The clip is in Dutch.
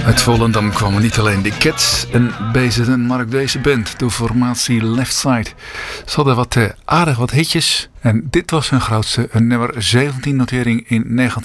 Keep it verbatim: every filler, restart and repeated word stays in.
Uit Volendam kwamen niet alleen de Cats en bezeten, maar ook deze band, de formatie Left Side. Ze hadden wat, uh, aardig wat hitjes en dit was hun grootste, een nummer zeventien notering in negentien